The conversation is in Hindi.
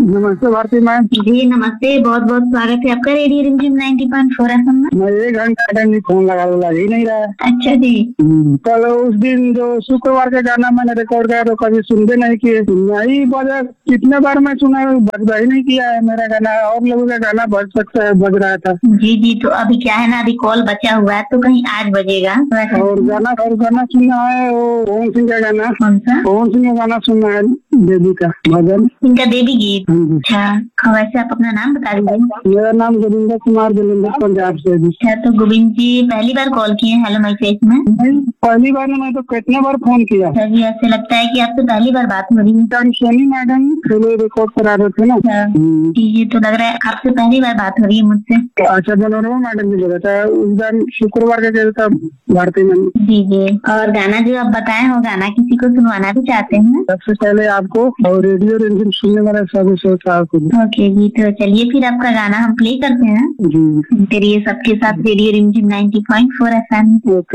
नमस्ते भारती मैम। जी नमस्ते, बहुत बहुत स्वागत है आपका रेडियो रिमझिम 90.4 FM में। मैं 1 घंटा टाइम फोन लगा ही नहीं रहा। अच्छा जी। कल उस दिन जो शुक्रवार का गाना मैंने रिकॉर्ड किया तो कभी सुनते नहीं किए। नहीं बजा, कितने बार मैं सुना, बजा ही नहीं किया है मेरा गाना। और लोगों का गाना बज सकता है, बज रहा था। जी तो अभी क्या है ना, अभी कॉल बचा हुआ है तो कहीं आज बजेगा। और गाना सुनना है वो पवन सिंह का गाना। कौन सा? पवन सिंह का गाना सुनना है, देवी का भजन। इनका देवी गीत। अच्छा, वैसे आप अपना नाम बता दीजिए। मेरा नाम गोविंद कुमार, जलंधर पंजाब से। अच्छा, तो गोविंद जी पहली बार कॉल किए हेलो माई फेस में? पहली बार मैं तो कितने बार फोन किया। जी, ऐसे लगता है कि आपसे पहली बार बात हो रही है। सोनी मैडम पहले रिकॉर्ड करा रहे थे ना। ये तो लग रहा है आपसे पहली बार बात हो रही है मुझसे। अच्छा, बोलो मैडम जी बोला था उस दिन शुक्रवार का कहता भारती मैम। जी और गाना जो आप बताए हो, गाना किसी को सुनवाना भी चाहते हैं? सबसे पहले आपको और रेडियो रिमझिम सुनने वाला सभी श्रोताओं को। ओके जी, तो चलिए फिर आपका गाना हम प्ले करते हैं। जी फिर ये सबके साथ रेडियो रिमझिम 90.4 FM।